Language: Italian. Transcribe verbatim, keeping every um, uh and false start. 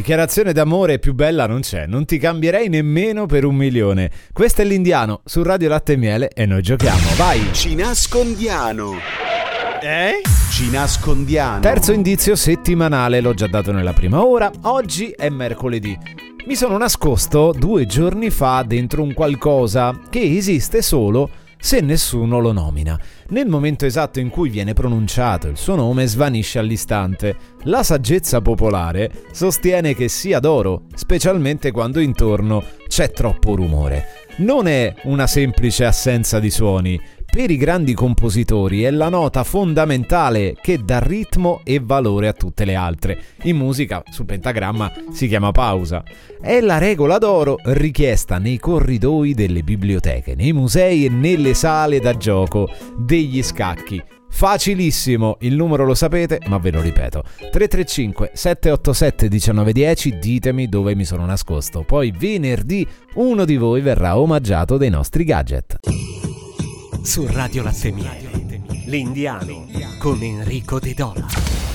Dichiarazione d'amore più bella non c'è, non ti cambierei nemmeno per un milione. Questo è l'Indiano su Radio Latte e Miele e noi giochiamo, vai! Ci nascondiano. Eh? Ci nascondiano. Terzo indizio settimanale, l'ho già dato nella prima ora, oggi è mercoledì. Mi sono nascosto due giorni fa dentro un qualcosa che esiste solo se nessuno lo nomina. Nel momento esatto in cui viene pronunciato il suo nome svanisce all'istante. La saggezza popolare sostiene che sia d'oro, specialmente quando intorno c'è troppo rumore. Non è una semplice assenza di suoni. Per i grandi compositori è la nota fondamentale che dà ritmo e valore a tutte le altre. In musica, sul pentagramma, si chiama pausa. È la regola d'oro richiesta nei corridoi delle biblioteche, nei musei e nelle sale da gioco degli scacchi. Facilissimo, il numero lo sapete, ma ve lo ripeto. tre tre cinque sette otto sette uno nove uno zero, ditemi dove mi sono nascosto. Poi venerdì uno di voi verrà omaggiato dei nostri gadget. Su Radio Latte e Miele, l'Indiano con Enrico De Dola.